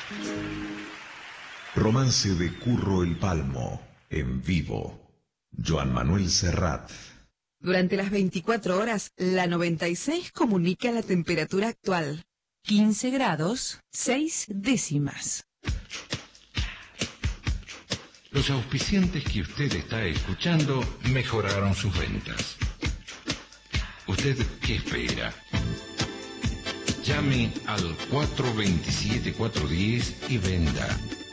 Romance de Curro el Palmo, en vivo. Joan Manuel Serrat. Durante las 24 horas, la 96 comunica la temperatura actual. 15 grados, 6 décimas. Los auspiciantes que usted está escuchando mejoraron sus ventas. ¿Usted qué espera? Llame al 427-410 y venda.